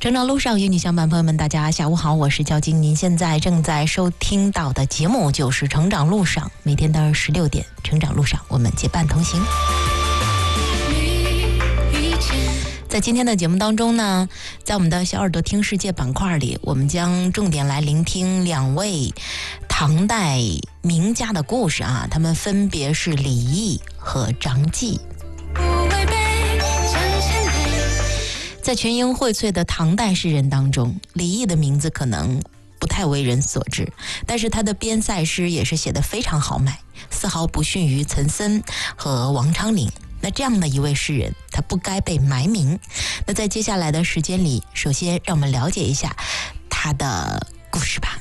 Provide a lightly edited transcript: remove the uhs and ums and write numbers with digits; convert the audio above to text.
成长路上与你相伴，朋友们，大家下午好，我是焦晶。您现在正在收听到的节目就是成长路上，每天的16点，成长路上我们结伴同行。在今天的节目当中呢，在我们的小耳朵听世界板块里，我们将重点来聆听2位唐代名家的故事啊，他们分别是李益和张继。在群英荟萃的唐代诗人当中，李益的名字可能不太为人所知，但是他的边塞诗也是写得非常豪迈，丝毫不逊于岑参和王昌龄。那这样的一位诗人，他不该被埋名。那在接下来的时间里，首先让我们了解一下他的故事吧。